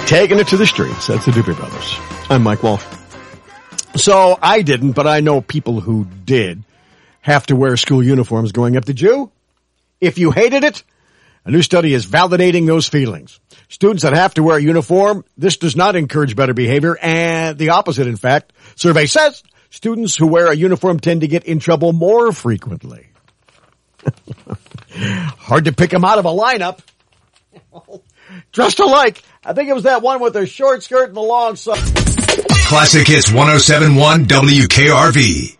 Taking it to the streets. That's the Doobie Brothers. I'm Mike Wolf. So I didn't, but I know people who did have to wear school uniforms growing up. Did you? If you hated it, a new study is validating those feelings. Students that have to wear a uniform, this does not encourage better behavior, and the opposite, in fact. Survey says students who wear a uniform tend to get in trouble more frequently. Hard to pick them out of a lineup. Dressed alike. I think it was that one with the short skirt and the long socks. Classic Hits 107.1 WKRV.